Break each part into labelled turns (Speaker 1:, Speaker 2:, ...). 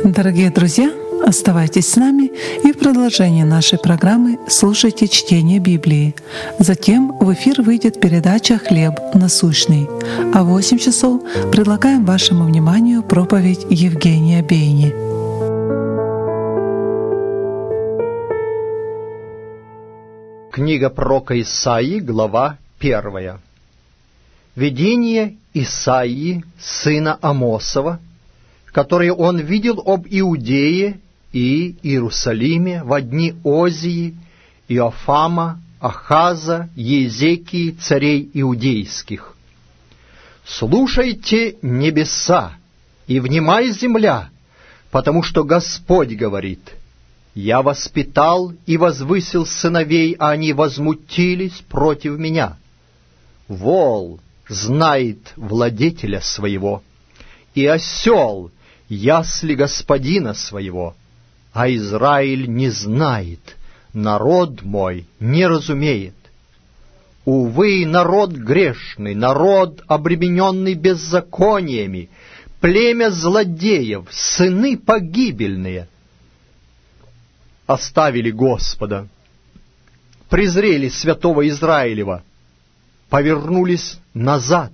Speaker 1: Дорогие друзья, оставайтесь с нами и в продолжении нашей программы слушайте чтение Библии. Затем в эфир выйдет передача «Хлеб насущный», а в 8 часов предлагаем вашему вниманию проповедь Евгения Бейни.
Speaker 2: Книга пророка Исаии, глава 1. Видение Исаии, сына Амосова, которое он видел об Иудее и Иерусалиме во дни Озии, Иофама, Ахаза, Езекии, царей иудейских. «Слушайте, небеса, и внимай, земля, потому что Господь говорит: я воспитал и возвысил сыновей, а они возмутились против меня. Вол знает владетеля своего, и осел ясли господина своего, а Израиль не знает, народ мой не разумеет. Увы, народ грешный, народ, обремененный беззакониями, племя злодеев, сыны погибельные, оставили Господа, презрели святого Израилева, повернулись назад.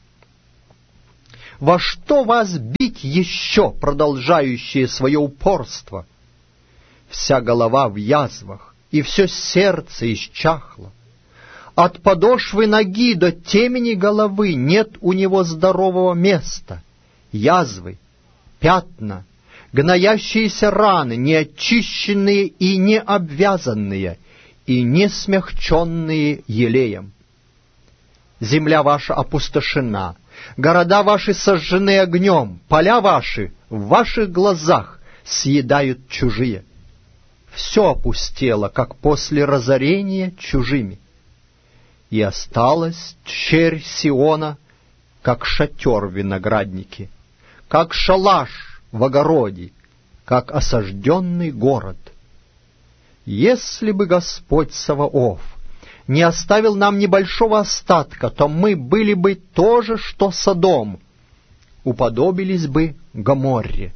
Speaker 2: Во что вас бить еще, продолжающее свое упорство? Вся голова в язвах, и все сердце исчахло. От подошвы ноги до темени головы нет у него здорового места. Язвы, пятна, гноящиеся раны, неочищенные и не обвязанные, и не смягченные елеем. Земля ваша опустошена, города ваши сожжены огнем, поля ваши в ваших глазах съедают чужие. Все опустело, как после разорения чужими. И осталась черь Сиона, как шатер в винограднике, как шалаш в огороде, как осажденный город. Если бы Господь Саваоф не оставил нам небольшого остатка, то мы были бы то же, что Содом, уподобились бы Гоморре.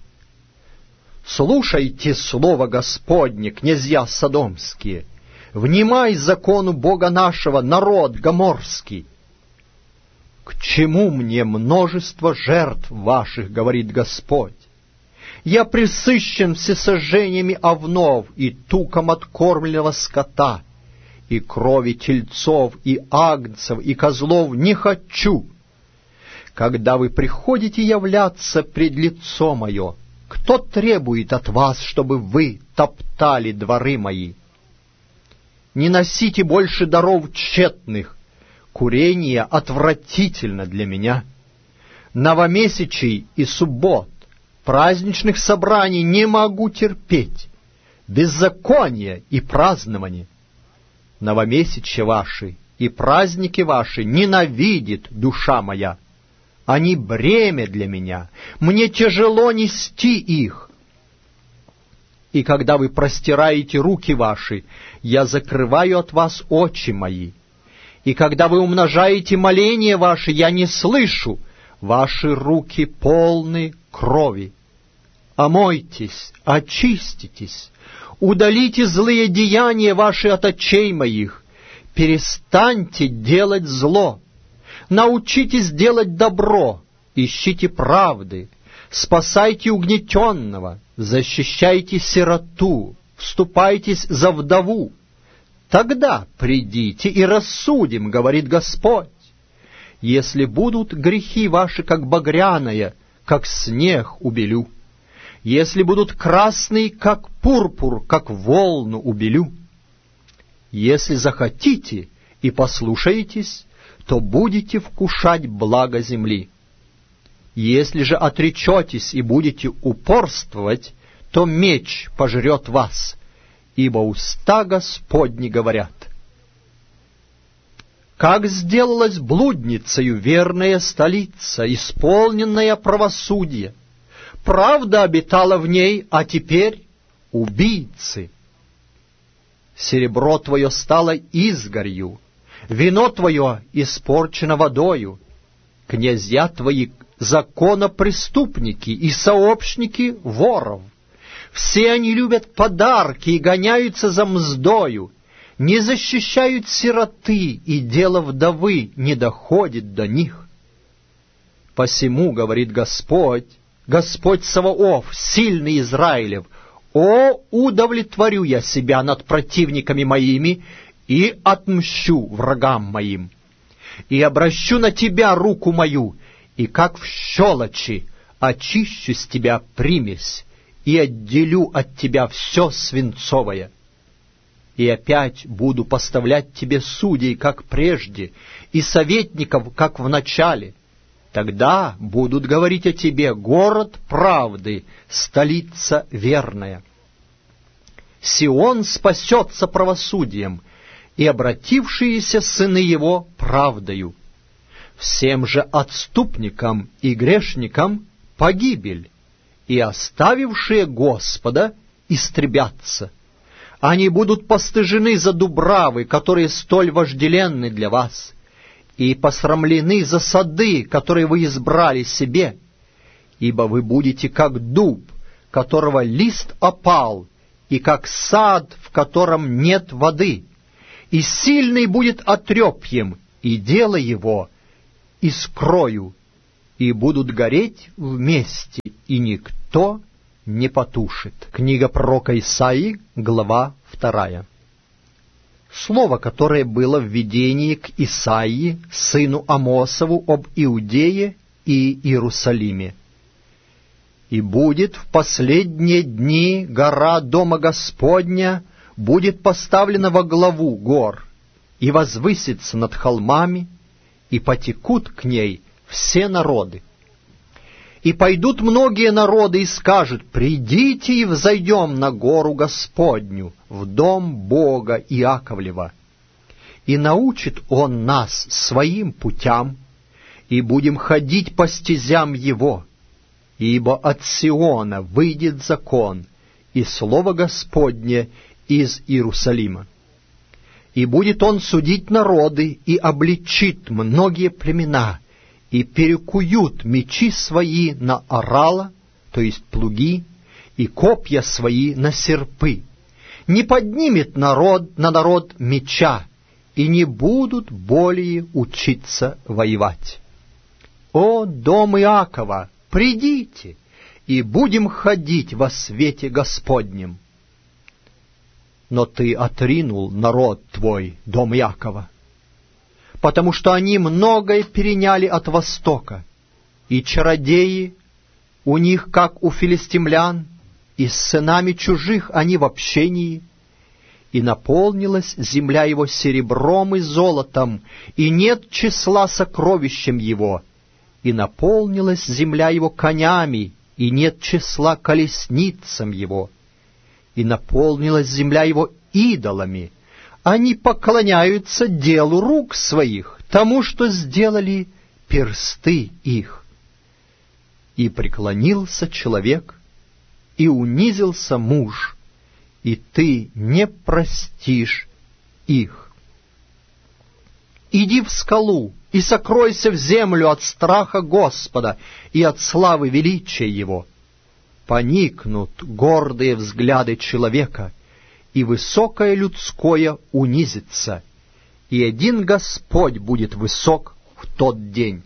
Speaker 2: Слушайте слово Господне, князья содомские, внимай закону Бога нашего, народ гоморский. К чему мне множество жертв ваших, говорит Господь? Я пресыщен всесожжениями овнов и туком откормленного скота, и крови тельцов, и агнцев, и козлов не хочу. Когда вы приходите являться пред лицо мое, кто требует от вас, чтобы вы топтали дворы мои? Не носите больше даров тщетных, курение отвратительно для меня. Новомесячий и суббот, праздничных собраний не могу терпеть, беззаконие и празднование. Новомесячья ваши и праздники ваши ненавидит душа моя. Они бремя для меня, мне тяжело нести их. И когда вы простираете руки ваши, я закрываю от вас очи мои. И когда вы умножаете моления ваши, я не слышу, ваши руки полны крови. Омойтесь, очиститесь, удалите злые деяния ваши от очей моих, перестаньте делать зло. Научитесь делать добро, ищите правды, спасайте угнетенного, защищайте сироту, вступайтесь за вдову. Тогда придите и рассудим, говорит Господь. Если будут грехи ваши, как багряное, как снег убелю. Если будут красные, как пурпур, как волну убелю. Если захотите и послушаетесь, то будете вкушать благо земли. Если же отречетесь и будете упорствовать, то меч пожрет вас, ибо уста Господни говорят. Как сделалась блудницею верная столица, исполненная правосудия! Правда обитала в ней, а теперь убийцы. Серебро твое стало изгорью, вино твое испорчено водою. князья твои законопреступники и сообщники воров. Все они любят подарки и гоняются за мздою, не защищают сироты, и дело вдовы не доходит до них. Посему, говорит Господь, Господь Саваоф, сильный Израилев: «О, удовлетворю я себя над противниками моими и отмщу врагам моим, и обращу на тебя руку мою, и как в щелочи очищу с тебя примесь, и отделю от тебя все свинцовое. И опять буду поставлять тебе судей, как прежде, и советников, как в начале. Тогда будут говорить о тебе: город правды, столица верная. Сион спасется правосудием, и обратившиеся сыны его правдою. Всем же отступникам и грешникам погибель, и оставившие Господа истребятся. Они будут постыжены за дубравы, которые столь вожделенны для вас, и посрамлены за сады, которые вы избрали себе, ибо вы будете как дуб, которого лист опал, и как сад, в котором нет воды, и сильный будет отрепьем, и дело его искрою, и будут гореть вместе, и никто не потушит». Книга пророка Исаии, глава 2. Слово, которое было в видении к Исаии, сыну Амосову, об Иудее и Иерусалиме. «И будет в последние дни гора Дома Господня будет поставлена во главу гор, и возвысится над холмами, и потекут к ней все народы. И пойдут многие народы и скажут: придите и взойдем на гору Господню, в дом Бога Иаковлева. И научит Он нас своим путям, и будем ходить по стезям Его. Ибо от Сиона выйдет закон, и слово Господне из Иерусалима. И будет Он судить народы, и обличит многие племена, и перекуют мечи свои на орала, то есть плуги, и копья свои на серпы. Не поднимет народ на народ меча, и не будут более учиться воевать. О, дом Иакова, придите, и будем ходить во свете Господнем. Но ты отринул народ твой, дом Иакова, потому что они многое переняли от Востока, и чародеи у них, как у филистимлян, и с сынами чужих они в общении, и наполнилась земля его серебром и золотом, и нет числа сокровищем его, и наполнилась земля его конями, и нет числа колесницам его, и наполнилась земля его идолами. Они поклоняются делу рук своих, тому, что сделали персты их. И преклонился человек, и унизился муж, и ты не простишь их. Иди в скалу и сокройся в землю от страха Господа и от славы величия Его. Поникнут гордые взгляды человека, и высокое людское унизится, и один Господь будет высок в тот день.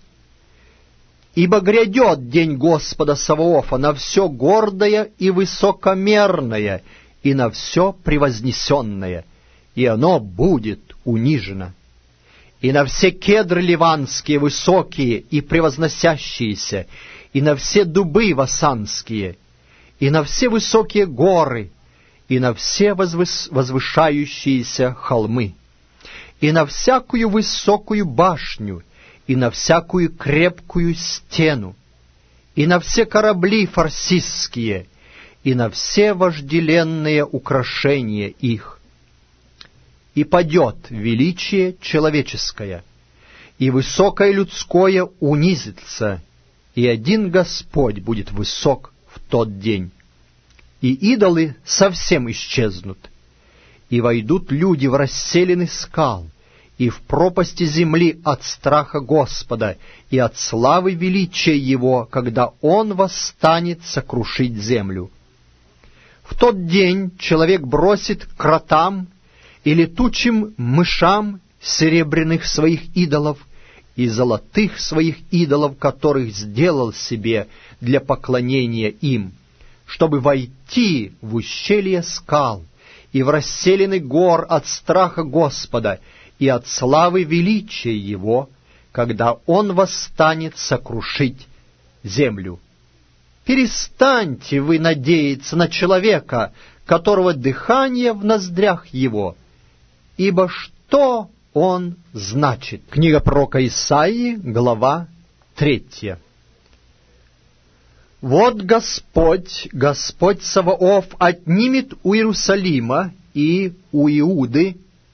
Speaker 2: Ибо грядет день Господа Саваофа на все гордое и высокомерное, и на все превознесенное, и оно будет унижено. И на все кедры ливанские высокие и превозносящиеся, и на все дубы васанские, и на все высокие горы, и на все возвышающиеся холмы, и на всякую высокую башню, и на всякую крепкую стену, и на все корабли фарсистские, и на все вожделенные украшения их. И падет величие человеческое, и высокое людское унизится, и один Господь будет высок в тот день. И идолы совсем исчезнут, и войдут люди в расселины скал, и в пропасти земли от страха Господа и от славы величия Его, когда Он восстанет сокрушить землю. В тот день человек бросит к кротам и летучим мышам серебряных своих идолов и золотых своих идолов, которых сделал себе для поклонения им, чтобы войти в ущелье скал и в расселены гор от страха Господа и от славы величия Его, когда Он восстанет сокрушить землю. Перестаньте вы надеяться на человека, которого дыхание в ноздрях его, ибо что он значит? Книга пророка Исаии, глава 3. Вот Господь, Господь Саваоф, отнимет у Иерусалима и у Иуды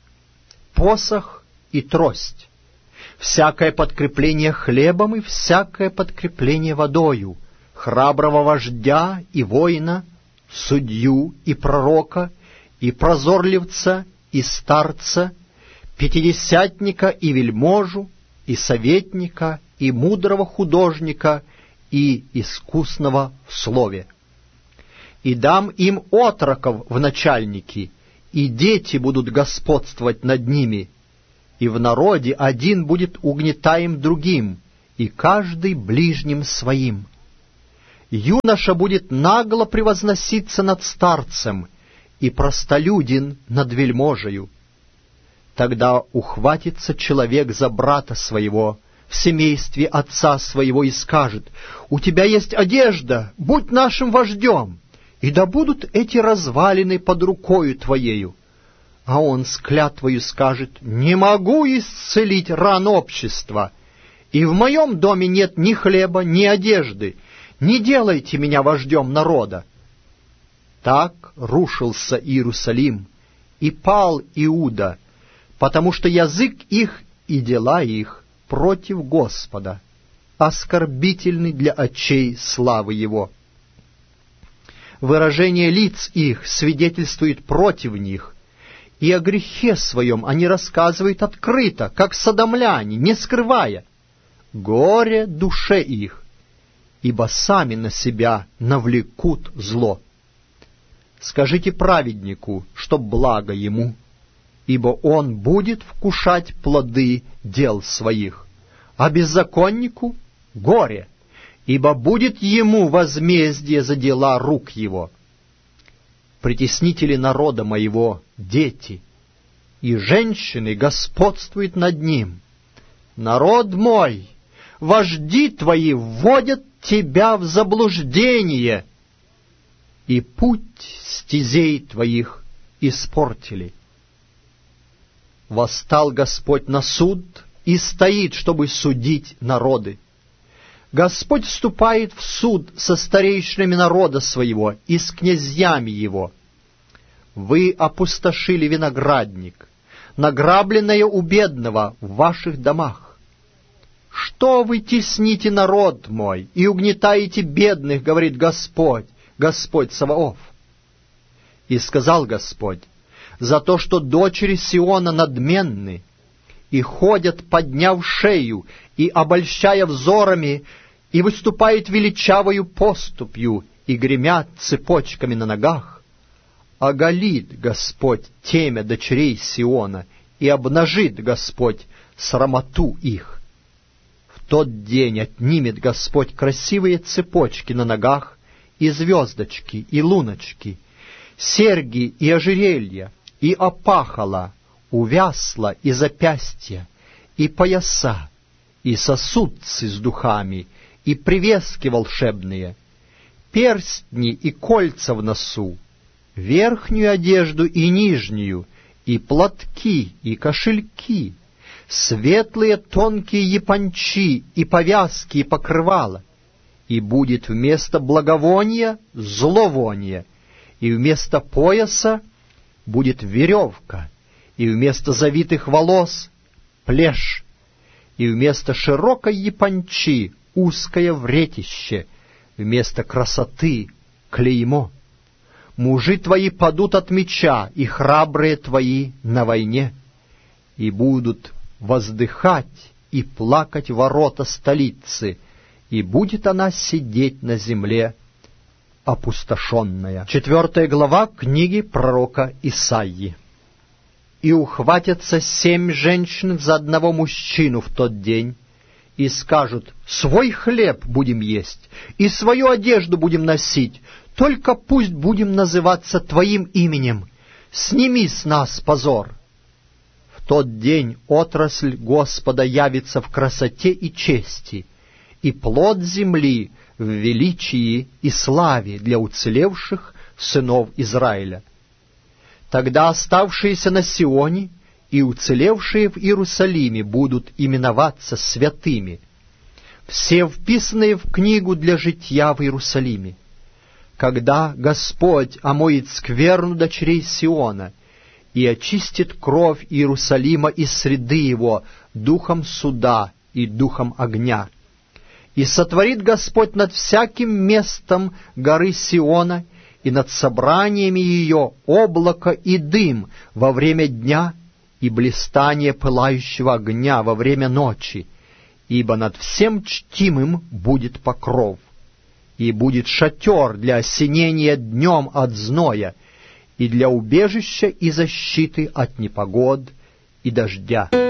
Speaker 2: посох и трость, всякое подкрепление хлебом и всякое подкрепление водою, храброго вождя и воина, судью и пророка, и прозорливца, и старца, пятидесятника и вельможу, и советника, и мудрого художника, и искусного в слове. И дам им отроков в начальники, и дети будут господствовать над ними, и в народе один будет угнетаем другим, и каждый ближним своим. Юноша будет нагло превозноситься над старцем, и простолюдин над вельможею. Тогда ухватится человек за брата своего в семействе отца своего и скажет: «У тебя есть одежда, будь нашим вождем, и да будут эти развалины под рукою твоею». А он с клятвою скажет: «Не могу исцелить ран общества, и в моем доме нет ни хлеба, ни одежды, не делайте меня вождем народа». Так рушился Иерусалим, и пал Иуда, потому что язык их и дела их против Господа, оскорбительный для очей славы Его. Выражение лиц их свидетельствует против них, и о грехе своем они рассказывают открыто, как содомляне, не скрывая. Горе душе их, ибо сами на себя навлекут зло. Скажите праведнику, что благо ему, ибо он будет вкушать плоды дел своих, а беззаконнику — горе, ибо будет ему возмездие за дела рук его. Притеснители народа моего — дети, и женщины господствуют над ним. Народ мой, вожди твои вводят тебя в заблуждение, и путь стезей твоих испортили. Восстал Господь на суд и стоит, чтобы судить народы. Господь вступает в суд со старейшинами народа своего и с князьями его. Вы опустошили виноградник, награбленное у бедного в ваших домах. Что вы тесните народ мой и угнетаете бедных, говорит Господь, Господь Саваоф. И сказал Господь: за то, что дочери Сиона надменны и ходят, подняв шею и обольщая взорами, и выступают величавою поступью, и гремят цепочками на ногах, оголит Господь темя дочерей Сиона, и обнажит Господь срамоту их. В тот день отнимет Господь красивые цепочки на ногах, и звездочки, и луночки, серьги и ожерелья, и опахала, увясла и запястья, и пояса, и сосудцы с духами, и привески волшебные, перстни и кольца в носу, верхнюю одежду и нижнюю, и платки, и кошельки, светлые тонкие япончи, и повязки, и покрывала. И будет вместо благовония зловоние, и вместо пояса будет веревка, и вместо завитых волос плешь, и вместо широкой япончи узкое вретище, вместо красоты клеймо. Мужи твои падут от меча, и храбрые твои на войне, и будут воздыхать и плакать ворота столицы, и будет она сидеть на земле опустошенная». 4 глава книги пророка Исаии. «И ухватятся 7 женщин за одного мужчину в тот день, и скажут: свой хлеб будем есть, и свою одежду будем носить, только пусть будем называться Твоим именем, сними с нас позор. В тот день отрасль Господа явится в красоте и чести, и плод земли в величии и славе для уцелевших сынов Израиля. Тогда оставшиеся на Сионе и уцелевшие в Иерусалиме будут именоваться святыми, все вписанные в книгу для житья в Иерусалиме. Когда Господь омоет скверну дочерей Сиона и очистит кровь Иерусалима из среды его духом суда и духом огня, и сотворит Господь над всяким местом горы Сиона и над собраниями ее облако и дым во время дня и блистание пылающего огня во время ночи, ибо над всем чтимым будет покров, и будет шатер для осенения днем от зноя, и для убежища и защиты от непогод и дождя».